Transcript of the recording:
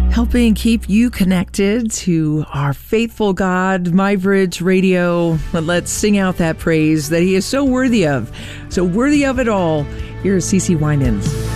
helping keep you connected to our faithful God, MyBridge Radio. But let's sing out that praise that he is so worthy of it all. Here is CeCe Winans.